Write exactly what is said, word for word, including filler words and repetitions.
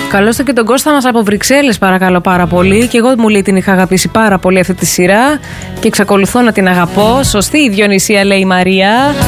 Καλώστε και τον Κώστα μας από Βρυξέλλες, παρακαλώ πάρα πολύ. Και εγώ μου λέει την είχα αγαπήσει πάρα πολύ αυτή τη σειρά και εξακολουθώ να την αγαπώ. Σωστή η Διονυσία, λέει η Μαρία.